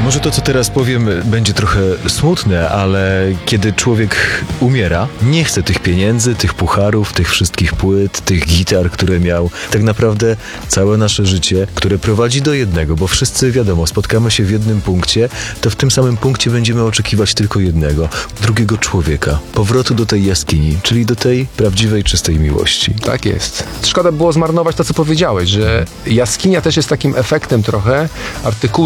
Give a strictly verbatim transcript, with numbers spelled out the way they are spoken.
Może to, co teraz powiem, będzie trochę smutne, ale kiedy człowiek umiera, nie chce tych pieniędzy, tych pucharów, tych wszystkich płyt, tych gitar, które miał. Tak naprawdę całe nasze życie, które prowadzi do jednego, bo wszyscy, wiadomo, spotkamy się w jednym punkcie, to w tym samym punkcie będziemy oczekiwać tylko jednego, drugiego człowieka. Powrotu do tej jaskini, czyli do tej prawdziwej, czystej miłości. Tak jest. Szkoda było zmarnować to, co powiedziałeś, że jaskinia też jest takim efektem trochę artykułu